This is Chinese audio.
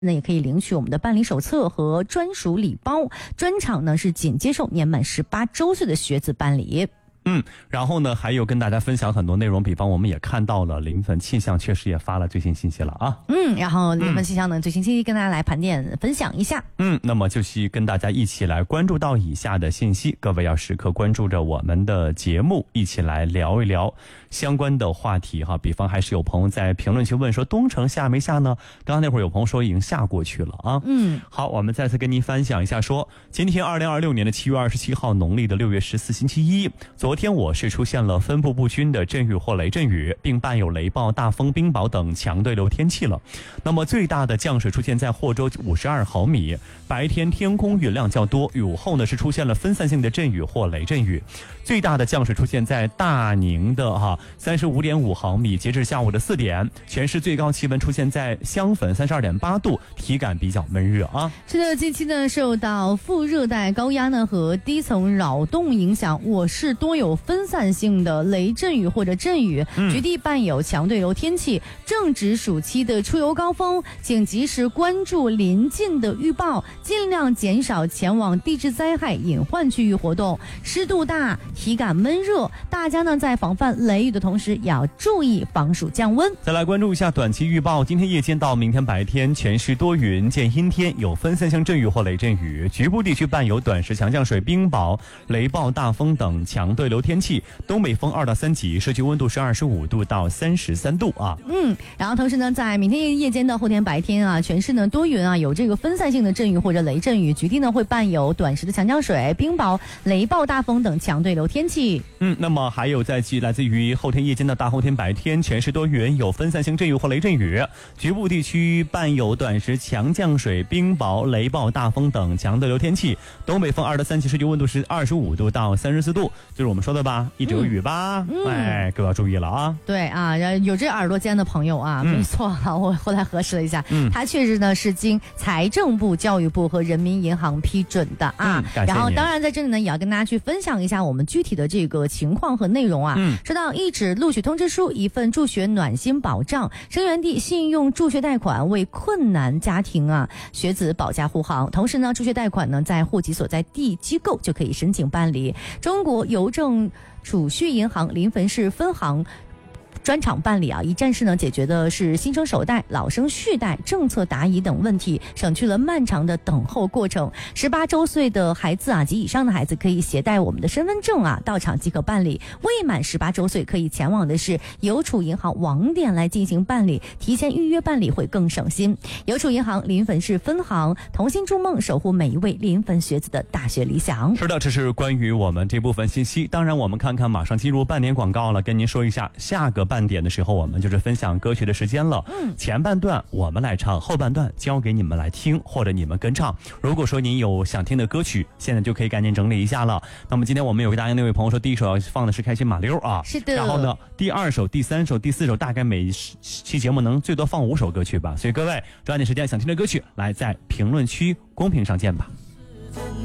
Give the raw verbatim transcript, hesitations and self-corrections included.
那也可以领取我们的办理手册和专属礼包。专场呢是仅接受年满十八周岁的学子办理。 嗯，然后呢，还有跟大家分享很多内容，比方我们也看到了临汾气象确实也发了最新信息了啊。 嗯，然后临汾气象呢、嗯、最新信息跟大家来盘点分享一下。 嗯，那么就是跟大家一起来关注到以下的信息，各位要时刻关注着我们的节目，一起来聊一聊相关的话题哈。比方还是有朋友在评论区问说东城下没下呢？刚刚那会儿有朋友说已经下过去了啊。 嗯， 好，我们再次跟您分享一下说，今天二零二六年的七月二十七号，农历的六月十四星期一，昨天我市出现了分布不均的阵雨或雷阵雨，并伴有雷暴、大风、冰雹等强对流天气了。那么最大的降水出现在霍州五十二毫米，白天天空云量较多，午后呢是出现了分散性的阵雨或雷阵雨。最大的降水出现在大宁的哈三十五点五毫米，截至下午的四点，全市最高气温出现在襄汾三十二点八度，体感比较闷热啊。 是的，近期呢受到副热带高压呢和低层扰动影响，我市多有分散性的雷阵雨或者阵雨，局地伴有强对流天气。正值暑期的出游高峰，请及时关注临近的预报，尽量减少前往地质灾害隐患区域活动。湿度大，体感闷热，大家呢在防范雷雨的同时，也要注意防暑降温。 再来关注一下短期预报，今天夜间到明天白天，全市多云见阴天，有分散性阵雨或雷阵雨，局部地区伴有短时强降水、冰雹、雷暴、大风等强对流天气。东北风二到三级，社区温度是二十五度到三十三度啊。 嗯，然后同时呢，在明天夜间到后天白天啊，全市呢多云啊，有这个分散性的阵雨或者雷阵雨，局地呢会伴有短时的强降水、冰雹、雷暴、大风等强对流天气。 嗯，那么还有在来自于后天夜间到大后天白天，全市多云，有分散性阵雨或雷阵雨，局部地区伴有短时强降水、冰雹、雷暴、大风等强对流天气。东北风二到三级，社区温度是二十五度到三十四度，就是我们说的吧，一直有雨吧。嗯，哎，各位要注意了啊。 对啊，有这耳朵尖的朋友啊，嗯、没错啊，我后来核实了一下，嗯，它确实呢是经财政部、教育部和人民银行批准的啊。 嗯、 然后当然在这里呢，也要跟大家去分享一下我们具体的这个情况和内容啊。嗯，说到一纸录取通知书，一份助学暖心保障，生源地信用助学贷款为困难家庭啊学子保驾护航。同时呢，助学贷款呢在户籍所在地机构就可以申请办理。中国邮政储蓄银行临汾市分行专场办理啊，一站式呢解决的是新生首贷、老生续贷、政策答疑等问题，省去了漫长的等候过程。十八周岁的孩子啊及以上的孩子可以携带我们的身份证啊到场即可办理，未满十八周岁可以前往的是邮储银行网点来进行办理，提前预约办理会更省心。邮储银行临汾市分行同心筑梦，守护每一位临汾学子的大学理想。 是的，这是关于我们这部分信息。当然我们看看马上进入半点广告了，跟您说一下下个半点的时候我们就是分享歌曲的时间了。嗯，前半段我们来唱，后半段交给你们来听或者你们跟唱。如果说您有想听的歌曲，现在就可以赶紧整理一下了。那么今天我们有个答应那位朋友说，第一首要放的是开心马溜啊， 是的。 然后呢，第二首、第三首、第四首，大概每期节目能最多放五首歌曲吧。所以各位抓紧时间，想听的歌曲来在评论区公屏上见吧。